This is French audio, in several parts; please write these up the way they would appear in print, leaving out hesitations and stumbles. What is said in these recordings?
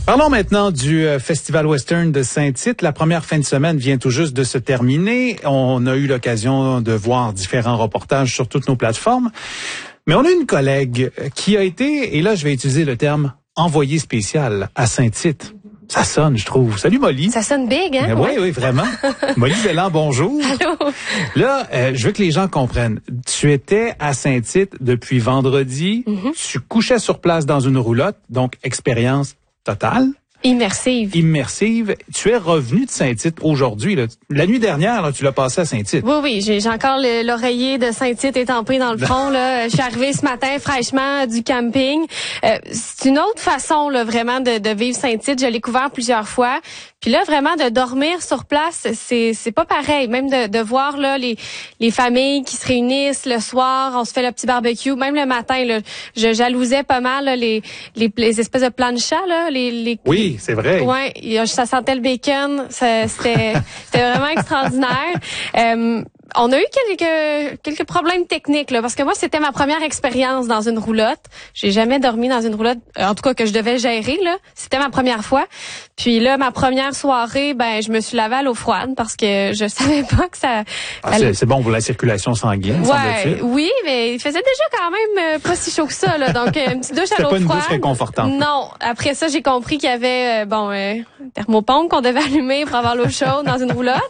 Parlons maintenant du Festival Western de Saint-Tite. La première fin de semaine vient tout juste de se terminer. On a eu l'occasion de voir différents reportages sur toutes nos plateformes. Mais on a une collègue qui a été, et là je vais utiliser le terme, envoyé spécial à Saint-Tite. Ça sonne, je trouve. Salut Molly. Ça sonne big, hein? Oui, oui, vraiment. Molly Belland, bonjour. Allô. Là, je veux que les gens comprennent. Tu étais à Saint-Tite depuis vendredi. Tu couchais sur place dans une roulotte, donc expérience totale. Immersive. Tu es revenu de Saint-Tite aujourd'hui. Là. La nuit dernière, là, tu l'as passé à Saint-Tite. Oui, j'ai encore l'oreiller de Saint-Tite étampé dans le front. Là. Je suis arrivée ce matin fraîchement du camping. C'est une autre façon là, vraiment de vivre Saint-Tite. Je l'ai couvert plusieurs fois. Puis là, vraiment, de dormir sur place, c'est pas pareil. Même de voir là les familles qui se réunissent le soir, on se fait le petit barbecue. Même le matin, là, je jalousais pas mal là, les espèces de planchas, là, Oui, c'est vrai. Ouais, ça sentait le bacon. C'était vraiment extraordinaire. On a eu quelques problèmes techniques là, parce que moi c'était ma première expérience dans une roulotte. J'ai jamais dormi dans une roulotte, en tout cas que je devais gérer là. C'était ma première fois. Puis là, ma première soirée, je me suis lavée à l'eau froide parce que je savais pas que ça. C'est bon pour la circulation sanguine, semble-t-il. Oui, mais il faisait déjà quand même pas si chaud que ça là. Donc une petite douche à l'eau froide. C'était pas une douche réconfortante. Non. Après ça, j'ai compris qu'il y avait thermopompe qu'on devait allumer pour avoir l'eau chaude dans une roulotte.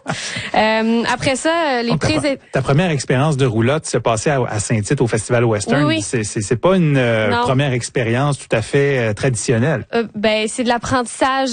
Après ça, les prises. Ta première expérience de roulotte s'est passée à Saint-Tite au Festival Western. Oui. C'est pas une première expérience tout à fait traditionnelle. C'est de l'apprentissage.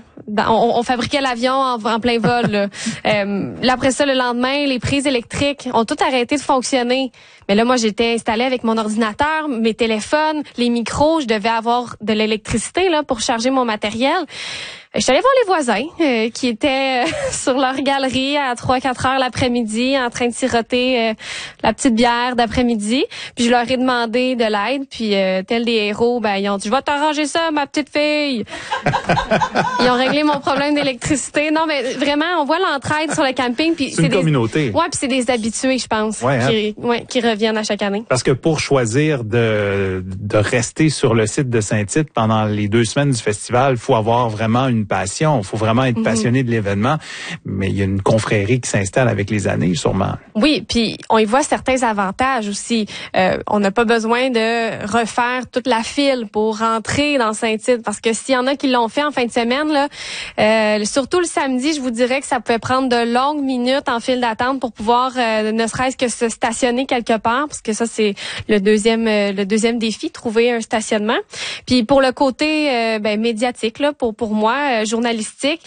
On fabriquait l'avion en plein vol. Là. Après ça, le lendemain, les prises électriques ont toutes arrêté de fonctionner. Mais là, moi, j'étais installée avec mon ordinateur, mes téléphones, les micros. Je devais avoir de l'électricité là pour charger mon matériel. Je suis allée voir les voisins qui étaient sur leur galerie à 3-4 heures l'après-midi en train de siroter la petite bière d'après-midi. Puis je leur ai demandé de l'aide. Puis tels des héros, ils ont dit « Je vais t'arranger ça, ma petite fille! » Ils ont réglé mon problème d'électricité. Non, mais vraiment, on voit l'entraide sur le camping. Puis c'est une communauté. Ouais, puis c'est des habitués, je pense, qui reviennent à chaque année. Parce que pour choisir de rester sur le site de Saint-Tite pendant les 2 semaines du festival, il faut avoir vraiment une passion. Il faut vraiment être passionné de l'événement. Mais il y a une confrérie qui s'installe avec les années, sûrement. Oui, puis on y voit certains avantages aussi. On n'a pas besoin de refaire toute la file pour rentrer dans Saint-Tite. Parce que s'il y en a qui l'ont fait en fin de semaine, là, surtout le samedi, je vous dirais que ça pouvait prendre de longues minutes en file d'attente pour pouvoir ne serait-ce que se stationner quelque part. Parce que ça, c'est le deuxième défi, trouver un stationnement. Puis pour le côté médiatique, là, pour moi, journalistique,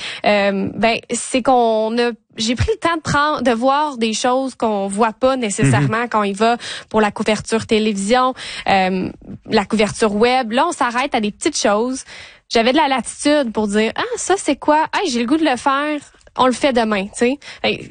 c'est j'ai pris le temps de voir des choses qu'on voit pas nécessairement quand il va pour la couverture télévision, la couverture web. Là, on s'arrête à des petites choses. J'avais de la latitude pour dire ça c'est quoi? J'ai le goût de le faire. On le fait demain, tu sais.